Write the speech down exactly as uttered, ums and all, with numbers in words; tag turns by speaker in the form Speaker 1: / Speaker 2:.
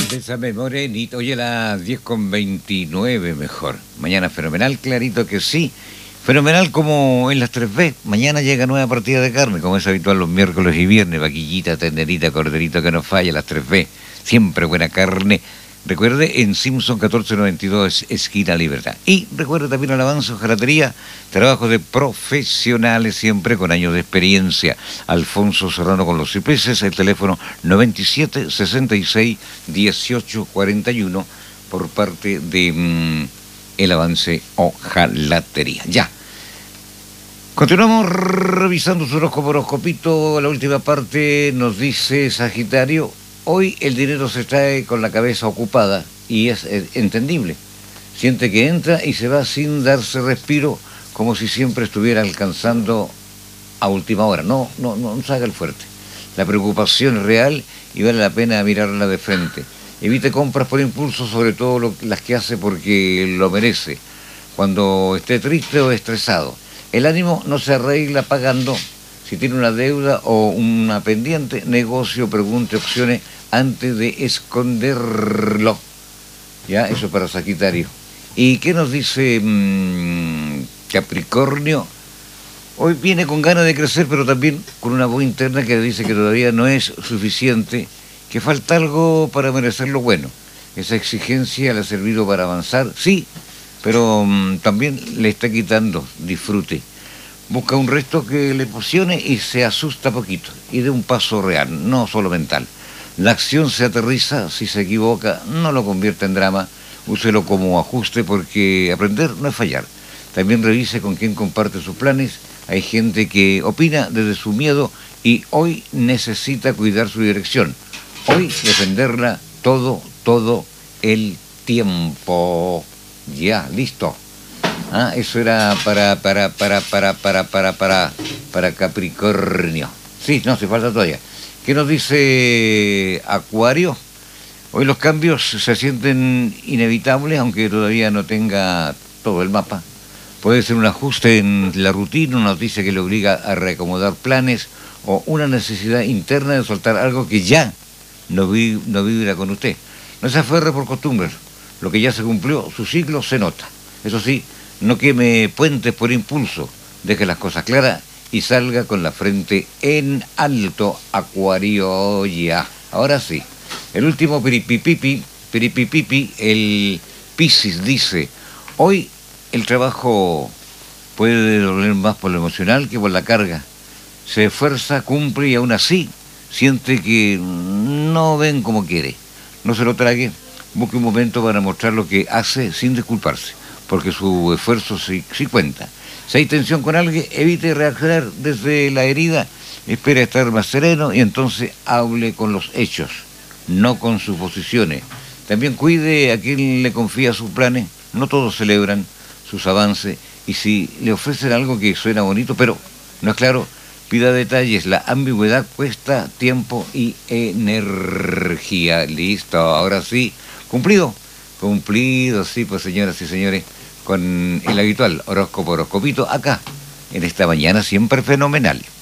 Speaker 1: Bésame morenito. Oye, las diez con veintinueve mejor. Mañana fenomenal, clarito que sí. Fenomenal como en las tres B. Mañana llega nueva partida de carne, como es habitual los miércoles y viernes. Vaquillita, tenderita, corderito que no falla, las tres B. Siempre buena carne. Recuerde, en Simpson catorce noventa y dos, esquina Libertad. Y recuerde también el avance, hojalatería, trabajo de profesionales siempre con años de experiencia. Alfonso Serrano con los cipreses, el teléfono noventa y siete, sesenta y seis, dieciocho cuarenta y uno por parte de mmm, el avance hojalatería. Ya. Continuamos revisando su horóscopo horoscopito. La última parte nos dice Sagitario. Hoy el dinero se trae con la cabeza ocupada y es eh, entendible. Siente que entra y se va sin darse respiro, como si siempre estuviera alcanzando a última hora. No, no, no, no se haga el fuerte. La preocupación es real y vale la pena mirarla de frente. Evite compras por impulso, sobre todo lo, las que hace porque lo merece. Cuando esté triste o estresado, el ánimo no se arregla pagando. Si tiene una deuda o una pendiente, negocio, pregunte opciones antes de esconderlo. Ya, eso para Sagitario. ¿Y qué nos dice mmm, Capricornio? Hoy viene con ganas de crecer, pero también con una voz interna que dice que todavía no es suficiente, que falta algo para merecer lo bueno. Esa exigencia le ha servido para avanzar, sí, pero mmm, también le está quitando disfrute. Busca un resto que le emocione y se asusta poquito. Y dé un paso real, no solo mental. La acción se aterriza, si se equivoca, no lo convierte en drama. Úselo como ajuste porque aprender no es fallar. También revise con quién comparte sus planes. Hay gente que opina desde su miedo y hoy necesita cuidar su dirección. Hoy defenderla todo, todo el tiempo. Ya, listo. Ah, eso era para, para, para, para, para, para, para, para Capricornio. Sí, no, se falta todavía. ¿Qué nos dice Acuario? Hoy los cambios se sienten inevitables, aunque todavía no tenga todo el mapa. Puede ser un ajuste en la rutina, una noticia que le obliga a reacomodar planes o una necesidad interna de soltar algo que ya no, vi, no vibra con usted. No se aferre por costumbre. Lo que ya se cumplió, su ciclo se nota. Eso sí, no queme puentes por impulso, deje las cosas claras y salga con la frente en alto, Acuario, ya. Ahora sí, el último piripipipi, piripipipi, el Piscis dice, hoy el trabajo puede doler más por lo emocional que por la carga. Se esfuerza, cumple y aún así siente que no ven como quiere. No se lo trague, busque un momento para mostrar lo que hace sin disculparse, porque su esfuerzo sí, sí cuenta. Si hay tensión con alguien, evite reaccionar desde la herida, espere a estar más sereno y entonces hable con los hechos, no con suposiciones. También cuide a quien le confía sus planes, no todos celebran sus avances, y si le ofrecen algo que suena bonito, pero no es claro, pida detalles. La ambigüedad cuesta tiempo y energía. Listo, ahora sí, cumplido. Cumplido, sí, pues señoras y señores, con el habitual horóscopo horoscopito acá, en esta mañana siempre fenomenal.